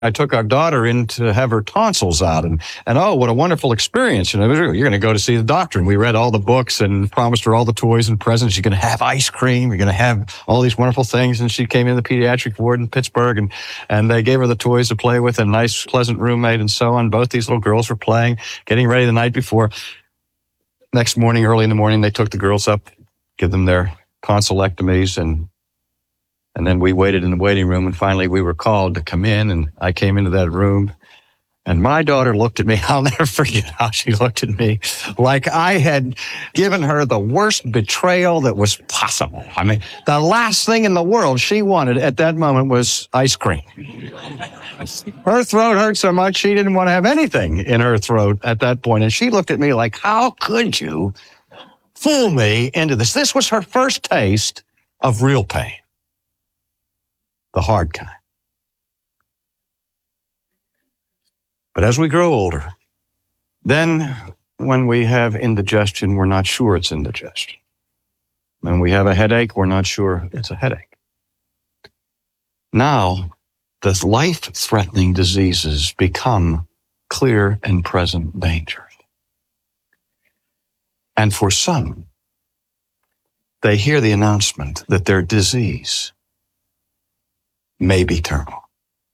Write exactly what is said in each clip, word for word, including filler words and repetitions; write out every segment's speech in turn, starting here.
I took our daughter in to have her tonsils out, and, and oh, what a wonderful experience. You know, you're going to go to see the doctor. And we read all the books and promised her all the toys and presents. You're going to have ice cream. You're going to have all these wonderful things. And she came in the pediatric ward in Pittsburgh, and, and they gave her the toys to play with, a nice, pleasant roommate and so on. Both these little girls were playing, getting ready the night before. Next morning, early in the morning, they took the girls up, give them their tonsillectomies, and And then we waited in the waiting room, and finally we were called to come in, and I came into that room, and my daughter looked at me. I'll never forget how she looked at me, like I had given her the worst betrayal that was possible. I mean, the last thing in the world she wanted at that moment was ice cream. Her throat hurt so much she didn't want to have anything in her throat at that point, and she looked at me like, how could you fool me into this? This was her first taste of real pain. The hard kind. But as we grow older, then when we have indigestion, we're not sure it's indigestion. When we have a headache, we're not sure it's a headache. Now, the life-threatening diseases become clear and present dangers. And for some, they hear the announcement that their disease may be terminal.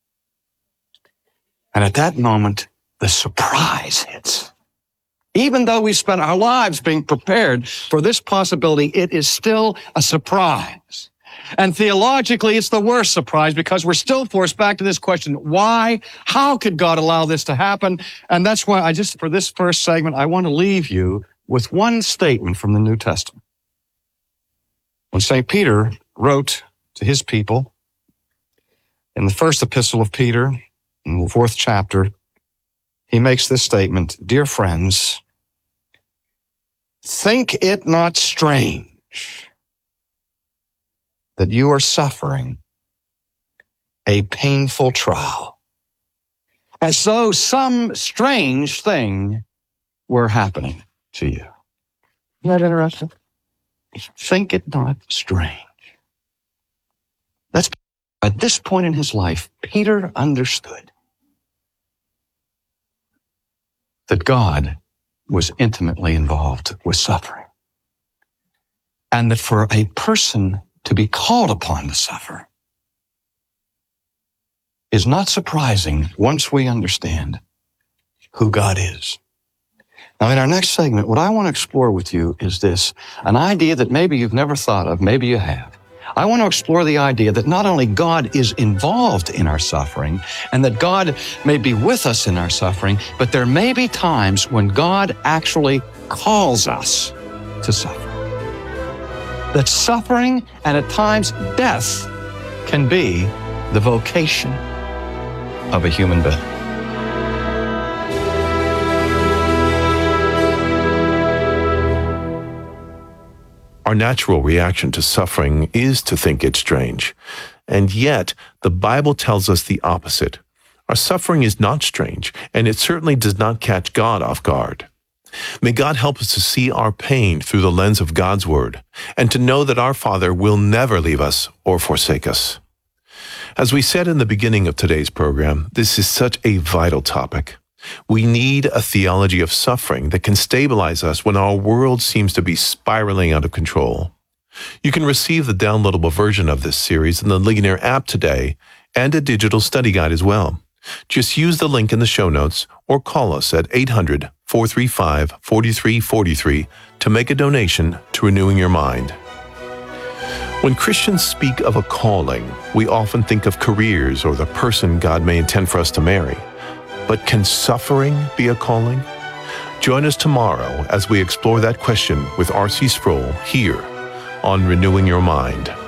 And at that moment, the surprise hits. Even though we spent our lives being prepared for this possibility, it is still a surprise. And theologically, it's the worst surprise because we're still forced back to this question, why? How could God allow this to happen? And that's why I just, for this first segment, I want to leave you with one statement from the New Testament. When Saint Peter wrote to his people, in the first epistle of Peter, in the fourth chapter, he makes this statement, dear friends, think it not strange that you are suffering a painful trial, as though some strange thing were happening to you. Isn't that interesting? Think it not strange. That's At this point in his life, Peter understood that God was intimately involved with suffering. And that for a person to be called upon to suffer is not surprising once we understand who God is. Now, in our next segment, what I want to explore with you is this, an idea that maybe you've never thought of, maybe you have. I want to explore the idea that not only God is involved in our suffering and that God may be with us in our suffering, but there may be times when God actually calls us to suffer. That suffering and at times death can be the vocation of a human being. Our natural reaction to suffering is to think it strange. And yet, the Bible tells us the opposite. Our suffering is not strange, and it certainly does not catch God off guard. May God help us to see our pain through the lens of God's Word, and to know that our Father will never leave us or forsake us. As we said in the beginning of today's program, this is such a vital topic. We need a theology of suffering that can stabilize us when our world seems to be spiraling out of control. You can receive the downloadable version of this series in the Ligonier app today and a digital study guide as well. Just use the link in the show notes or call us at eight hundred, four three five, four three four three to make a donation to Renewing Your Mind. When Christians speak of a calling, we often think of careers or the person God may intend for us to marry. But can suffering be a calling? Join us tomorrow as we explore that question with R C Sproul here on Renewing Your Mind.